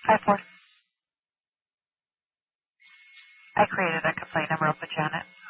5-4. I created a complaint number up with Janet.